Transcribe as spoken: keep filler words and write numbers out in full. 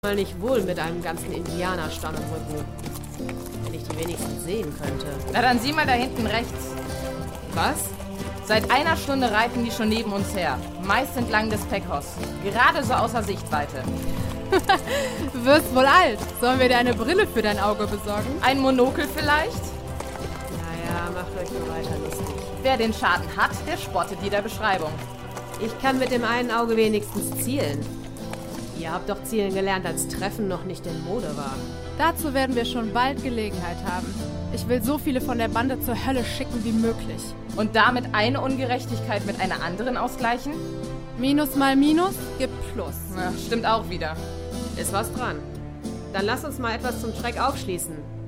Mal nicht wohl mit einem ganzen Indianerstamm im Rücken. Wenn ich die wenigstens sehen könnte. Na dann sieh mal da hinten rechts. Was? Seit einer Stunde reiten die schon neben uns her. Meist entlang des Pecos. Gerade so außer Sichtweite. Du wirst wohl alt. Sollen wir dir eine Brille für dein Auge besorgen? Ein Monokel vielleicht? Naja, macht euch nur weiter lustig. Wer den Schaden hat, der spottet dir der Beschreibung. Ich kann mit dem einen Auge wenigstens zielen. Ihr habt doch zielen gelernt, als Treffen noch nicht in Mode war. Dazu werden wir schon bald Gelegenheit haben. Ich will so viele von der Bande zur Hölle schicken wie möglich. Und damit eine Ungerechtigkeit mit einer anderen ausgleichen? Minus mal Minus gibt Plus. Ja, stimmt auch wieder. Ist was dran. Dann lass uns mal etwas zum Schreck aufschließen.